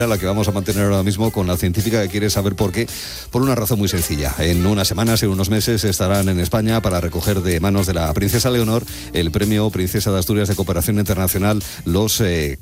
la que vamos a mantener ahora mismo con la científica que quiere saber por qué, por una razón muy sencilla. En unas semanas, en unos meses, estarán en España para recoger de manos de la princesa Leonor el premio Princesa de Asturias de Cooperación Internacional, los